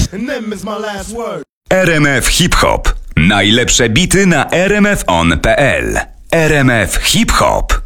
and them is my last word. RMF Hip Hop. Najlepsze bity na rmfon.pl. RMF Hip Hop.